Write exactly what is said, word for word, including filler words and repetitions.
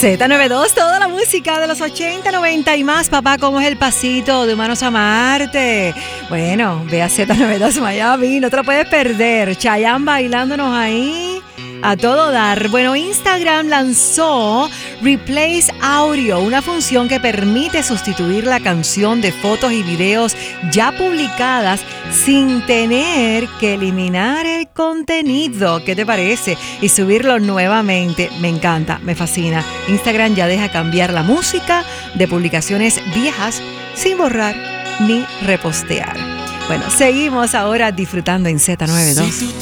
zeta noventa y dos, toda la música de los ochenta, noventa y más. Papá, ¿cómo es el pasito de Humanos a Marte? Bueno, ve a zeta noventa y dos Miami, no te lo puedes perder. Chayanne bailándonos ahí a todo dar. Bueno, Instagram lanzó Replace Audio, una función que permite sustituir la canción de fotos y videos ya publicadas sin tener que eliminar el contenido. ¿Qué te parece? Y subirlo nuevamente. Me encanta, me fascina. Instagram ya deja cambiar la música de publicaciones viejas sin borrar ni repostear. Bueno, seguimos ahora disfrutando en zeta noventa y dos. Si tú